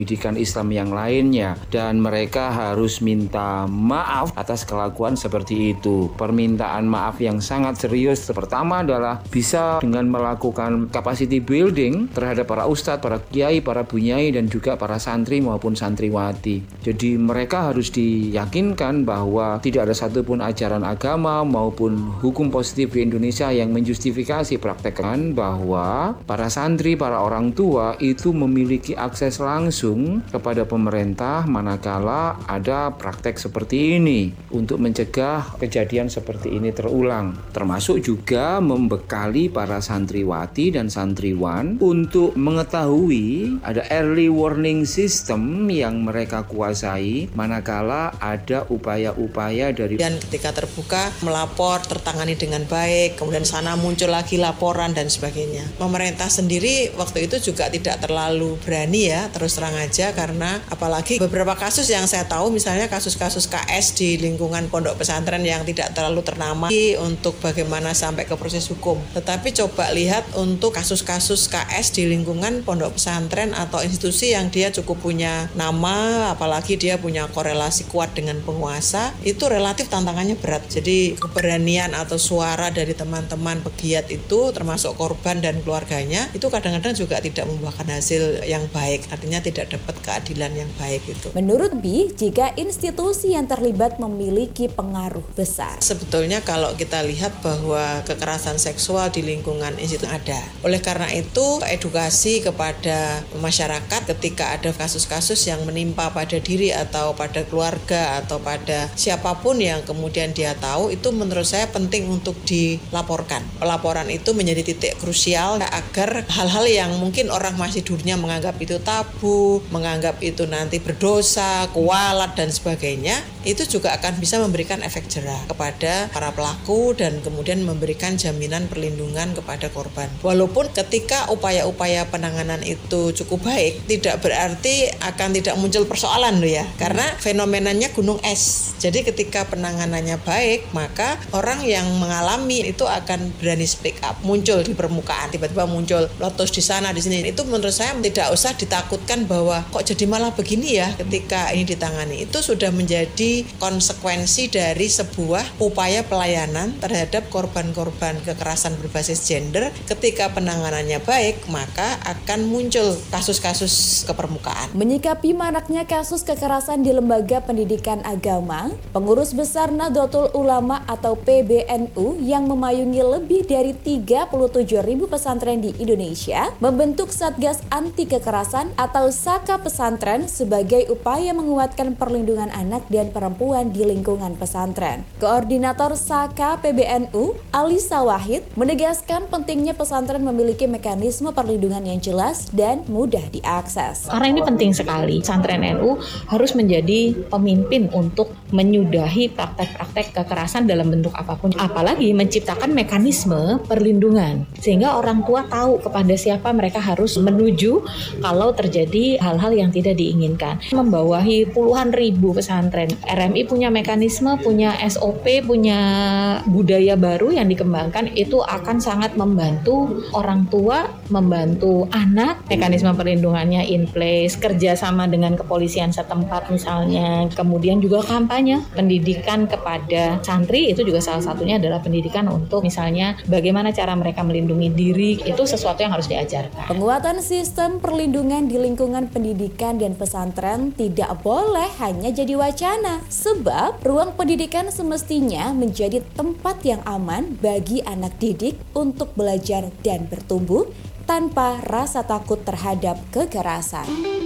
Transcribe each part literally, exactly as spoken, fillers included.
pendidikan Islam yang lainnya, dan mereka harus minta maaf atas kelakuan seperti itu. Permintaan maaf yang sangat serius pertama adalah bisa dengan melakukan capacity building terhadap para ustadz, para kiai, para bunyai, dan juga para santri maupun santriwati. Jadi mereka harus diyakinkan bahwa tidak ada satupun ajaran agama maupun hukum positif di Indonesia yang menjustifikasi praktekan bahwa para santri, para orang tua itu memiliki akses langsung kepada pemerintah manakala ada praktek seperti ini untuk mencegah kejadian seperti ini terulang, termasuk juga membekali para santriwati dan santriwan untuk mengetahui ada early warning system yang mereka kuasai manakala ada upaya-upaya dari dan ketika terbuka melapor tertangani dengan baik, kemudian sana muncul lagi laporan dan sebagainya. Pemerintah sendiri waktu itu juga tidak terlalu berani ya, terus terang aja, karena apalagi beberapa kasus yang saya tahu, misalnya kasus-kasus K S di lingkungan pondok pesantren yang tidak terlalu ternama untuk bagaimana sampai ke proses hukum. Tetapi coba lihat untuk kasus-kasus K S di lingkungan pondok pesantren atau institusi yang dia cukup punya nama, apalagi dia punya korelasi kuat dengan penguasa, itu relatif tantangannya berat. Jadi keberanian atau suara dari teman-teman pegiat itu, termasuk korban dan keluarganya, itu kadang-kadang juga tidak membuahkan hasil yang baik, artinya tidak dapat keadilan yang baik itu. Menurut Bi, jika institusi yang terlibat memiliki pengaruh besar. Sebetulnya kalau kita lihat bahwa kekerasan seksual di lingkungan institusi ada. Oleh karena itu, edukasi kepada masyarakat ketika ada kasus-kasus yang menimpa pada diri atau pada keluarga atau pada siapapun yang kemudian dia tahu, itu menurut saya penting untuk dilaporkan. Pelaporan itu menjadi titik krusial agar hal-hal yang mungkin orang masih dulunya menganggap itu tabu, menganggap itu nanti berdosa, kualat dan sebagainya, itu juga akan bisa memberikan efek jera kepada para pelaku dan kemudian memberikan jaminan perlindungan kepada korban. Walaupun ketika upaya-upaya penanganan itu cukup baik, tidak berarti akan tidak muncul persoalan loh ya, karena fenomenanya gunung es. Jadi ketika penanganannya baik, maka orang yang mengalami itu akan berani speak up, muncul di permukaan, tiba-tiba muncul lotus di sana di sini. Itu menurut saya tidak usah ditakutkan bahwa kok jadi malah begini ya ketika ini ditangani. Itu sudah menjadi konsekuensi dari sebuah upaya pelayanan terhadap korban-korban kekerasan berbasis gender. Ketika penanganannya baik, maka akan muncul kasus-kasus ke permukaan. Menyikapi maraknya kasus kekerasan di lembaga pendidikan agama, Pengurus Besar Nahdlatul Ulama atau P B N U yang memayungi lebih dari tiga puluh tujuh ribu pesantren di Indonesia membentuk Satgas Anti Kekerasan atau Saka Pesantren sebagai upaya menguatkan perlindungan anak dan perempuan di lingkungan pesantren. Koordinator Saka P B N U, Alisa Wahid, menegaskan pentingnya pesantren memiliki mekanisme perlindungan yang jelas dan mudah diakses. Karena ini penting sekali, pesantren N U harus menjadi pemimpin untuk menyudahi praktek-praktek kekerasan dalam bentuk apapun, apalagi menciptakan mekanisme perlindungan sehingga orang tua tahu kepada siapa mereka harus menuju kalau terjadi hal-hal yang tidak diinginkan. Membawahi puluhan ribu pesantren, R M I punya mekanisme, punya S O P, punya budaya baru yang dikembangkan, itu akan sangat membantu orang tua, membantu anak, mekanisme perlindungannya in place, kerjasama dengan kepolisian setempat misalnya, kemudian juga kampanye pendidikan kepada santri, itu juga salah satunya adalah pendidikan untuk misalnya bagaimana cara mereka melindungi diri, itu sesuatu yang harus diajarkan. Penguatan sistem perlindungan di lingkungan pendidikan dan pesantren tidak boleh hanya jadi wacana, sebab ruang pendidikan semestinya menjadi tempat yang aman bagi anak didik untuk belajar dan bertumbuh tanpa rasa takut terhadap kekerasan.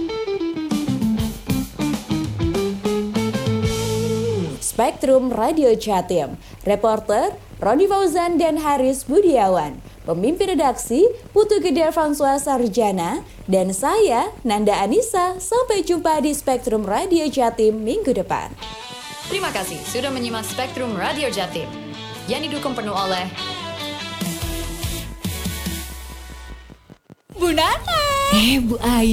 Spektrum Radio Jatim, reporter Roni Fauzan dan Haris Budiawan, pemimpin redaksi Putu Gede François Sarjana, dan saya Nanda Anissa. Sampai jumpa di Spektrum Radio Jatim minggu depan. Terima kasih sudah menyimak Spektrum Radio Jatim yang didukung penuh oleh Bu Nana. Eh Bu Ayu.